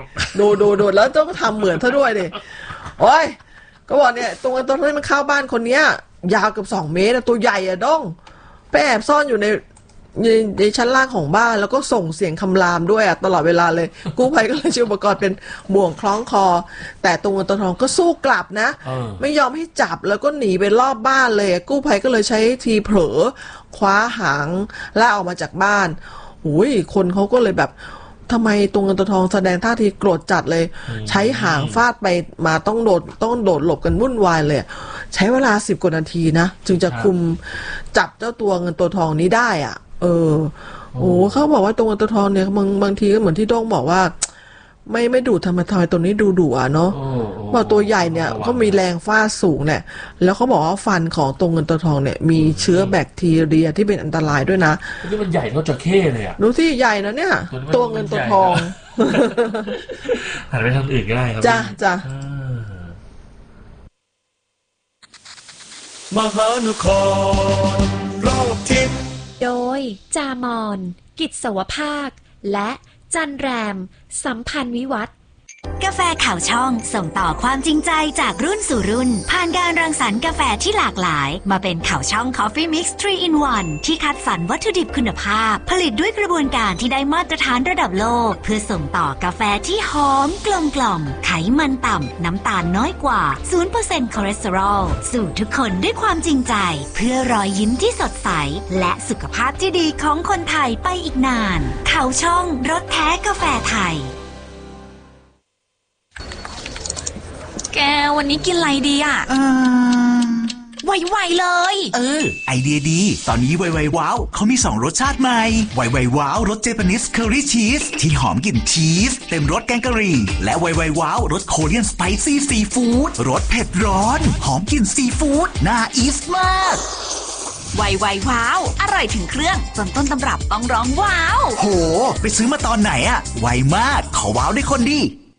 ดูแล้วต้องทำเหมือนเธอด้วยดิโอ้ยก็บอกเนี่ยตรงนี้มันเข้าบ้านคนเนี้ยยาวเกือบ2 เมตรตัวใหญ่อะด้งไปแอบซ่อนอยู่ในชั้นล่างของบ้านแล้วก็ส่งเสียงคำรามด้วยอะตลอดเวลาเลยกู้ภัยก็เลยใช้อุปกรณ์เป็นบ่วงคล้องคอแต่ตัวเงินตัวทองก็สู้กลับนะไม่ยอมให้จับแล้วก็หนีไปรอบบ้านเลยกู้ภัยก็เลยใช้ทีเผลอคว้าหางล่าออกมาจากบ้านอุ้ยคนเขาก็เลยแบบทำไมตัวเงินตัวทองแสดงท่าทีโกรธจัดเลยใช้หางฟาดไปมาต้องโดดหลบกันวุ่นวายเลยใช้เวลา10 กว่านาทีนะจึงจะคุมจับเจ้าตัวเงินตัวทองนี้ได้อ่ะโอ้เขาบอกว่าตัวเงินตัวทองเนี่ยบางทีก็เหมือนที่โด้งบอกว่าไม่ดุทำไมตัวนี้ดุอ่ะเนาะว่าตัวใหญ่เนี่ยเขามีแรงฟาดสูงเนี่ยแล้วเขาบอกว่าฟันของตัวเงินตัวทองเนี่ยมีเชื้อแบคทีเรียที่เป็นอันตรายด้วยนะนี่มันใหญ่เท่าจระเข้เลยอ่ะดูที่ใหญ่นะเนี่ยตัวเงินตัวทองหันไปทางอื่นก็ได้ครับจ้ะมหานครรอบทิศโดยจามอนกิจสวภาคและจันแรมสัมพันธ์วิวัฒน์กาแฟข่าวช่องส่งต่อความจริงใจจากรุ่นสู่รุ่นผ่านการรังสรรค์กาแฟที่หลากหลายมาเป็นข่าวช่อง Coffee Mix 3 in 1ที่คัดสรรวัตถุดิบคุณภาพผลิตด้วยกระบวนการที่ได้มาตรฐานระดับโลกเพื่อส่งต่อกาแฟที่หอมกลมไขมันต่ำน้ำตาลน้อยกว่า 0% คอเลสเตอรอลสู่ทุกคนด้วยความจริงใจเพื่อรอยยิ้มที่สดใสและสุขภาพที่ดีของคนไทยไปอีกนานข่าวช่องรสแท้กาแฟไทยแกวันนี้กินอะไรดีอ่ะไวๆเลยไอเดียดีตอนนี้ไวๆว้าวเขามี2 รสชาติใหม่ไวๆว้าวรสเจแปนิสเคอรี่ชีสที่หอมกลิ่นชีสเต็มรสแกงกะหรี่และไวๆว้าวรสโคเรียนสไปซี่ซีฟู้ดรสเผ็ดร้อนหอมกลิ่นซีฟู้ดน่าอีสมากไวว้าวอร่อยถึงเครื่องจนต้นตำรับต้องร้องว้าวโหไปซื้อมาตอนไหนอะไวมากขอว้าวได้คนดี